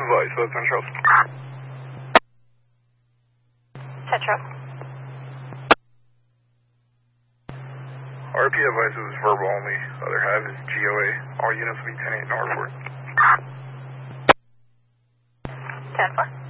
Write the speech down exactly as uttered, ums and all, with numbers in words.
Voice, what's on Charles? Tetra. R P advice is verbal only. Other half is G O A. All units will be ten eight Norwood. ten four.